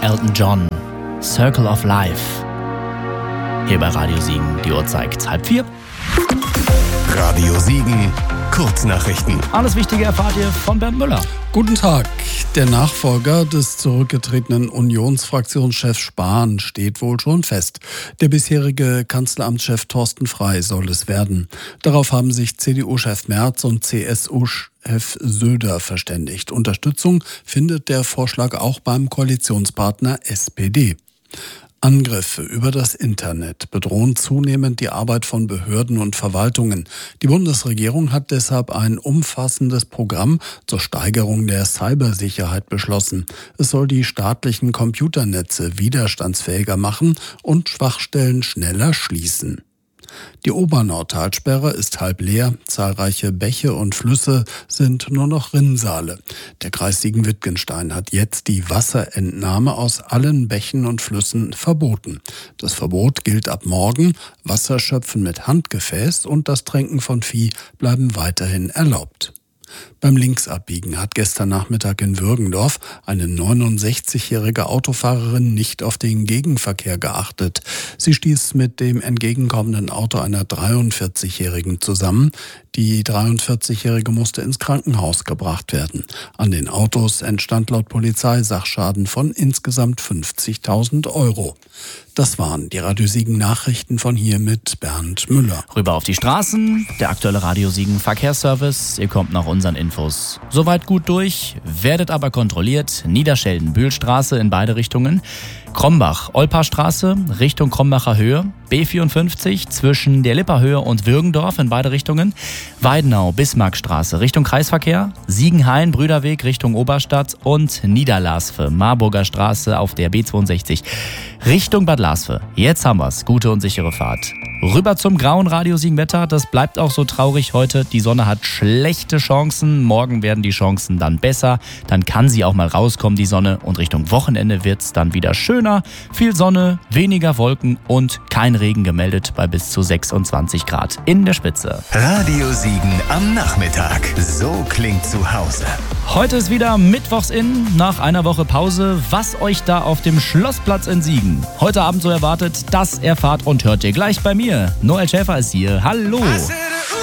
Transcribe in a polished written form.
Elton John, Circle of Life. Hier bei Radio Siegen, die Uhr zeigt 3:30. Radio Siegen, Kurznachrichten. Alles Wichtige erfahrt ihr von Bernd Müller. Guten Tag. Der Nachfolger des zurückgetretenen Unionsfraktionschefs Spahn steht wohl schon fest. Der bisherige Kanzleramtschef Thorsten Frey soll es werden. Darauf haben sich CDU-Chef Merz und CSU-Chef Söder verständigt. Unterstützung findet der Vorschlag auch beim Koalitionspartner SPD. Angriffe über das Internet bedrohen zunehmend die Arbeit von Behörden und Verwaltungen. Die Bundesregierung hat deshalb ein umfassendes Programm zur Steigerung der Cybersicherheit beschlossen. Es soll die staatlichen Computernetze widerstandsfähiger machen und Schwachstellen schneller schließen. Die Obernau-Talsperre ist halb leer, zahlreiche Bäche und Flüsse sind nur noch Rinnsale. Der Kreis Siegen-Wittgenstein hat jetzt die Wasserentnahme aus allen Bächen und Flüssen verboten. Das Verbot gilt ab morgen, Wasserschöpfen mit Handgefäß und das Tränken von Vieh bleiben weiterhin erlaubt. Beim Linksabbiegen hat gestern Nachmittag in Würgendorf eine 69-jährige Autofahrerin nicht auf den Gegenverkehr geachtet. Sie stieß mit dem entgegenkommenden Auto einer 43-jährigen zusammen. Die 43-jährige musste ins Krankenhaus gebracht werden. An den Autos entstand laut Polizei Sachschaden von insgesamt 50.000 €. Das waren die Radio Siegen Nachrichten von hier mit Bernd Müller. Rüber auf die Straßen, der aktuelle Radio Siegen Verkehrsservice. Ihr kommt nach unseren Infos soweit gut durch, werdet aber kontrolliert. Niederschelden-Bühlstraße in beide Richtungen. Krombach-Olpa-Straße Richtung Krombacher Höhe. B54 zwischen der Lipper Höhe und Würgendorf in beide Richtungen. Weidenau-Bismarckstraße Richtung Kreisverkehr. Siegenhain-Brüderweg Richtung Oberstadt und Niederlasve Marburger Straße auf der B62 Richtung Bad Lasve. Jetzt haben wir's. Gute und sichere Fahrt. Rüber zum grauen Radio Siegen-Wetter. Das bleibt auch so traurig heute. Die Sonne hat schlechte Chancen. Morgen werden die Chancen dann besser. Dann kann sie auch mal rauskommen, die Sonne. Und Richtung Wochenende wird's dann wieder schöner. Viel Sonne, weniger Wolken und kein Regen gemeldet bei bis zu 26 Grad in der Spitze. Radio Siegen am Nachmittag. So klingt zu Hause. Heute ist wieder Mittwochs nach einer Woche Pause. Was euch da auf dem Schlossplatz in Siegen heute Abend so erwartet, das erfahrt und hört ihr gleich bei mir. Noel Schäfer ist hier. Hallo.